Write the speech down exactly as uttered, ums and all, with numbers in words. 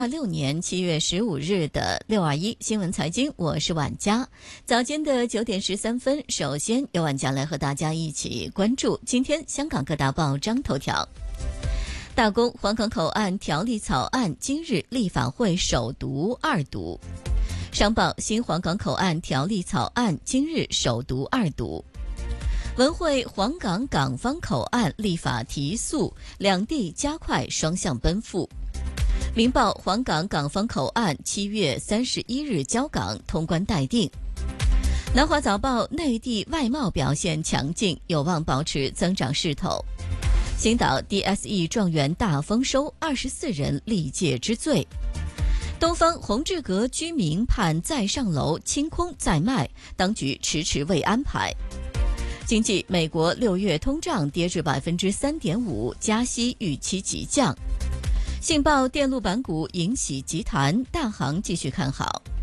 二六年七月十五日的六二一新闻财经，我是婉佳。早间的九点十三分，首先由婉佳来和大家一起关注今天香港各大报章头条。大公黄港口岸条例草案今日立法会首读、二读。商报新黄港口岸条例草案今日首读、二读。文汇黄港港方口岸立法提速，两地加快双向奔赴。明报黄港港方口岸七月三十一日交港通关待定。南华早报内地外贸表现强劲，有望保持增长势头。星岛 D S E 状元大丰收，二十四人历届之最。东方宏志阁居民盼再上楼，清空再卖，当局迟迟未安排。经济美国六月通胀跌至百分之三点五，加息预期急降。信报电路板股迎喜集团，大行继续看好。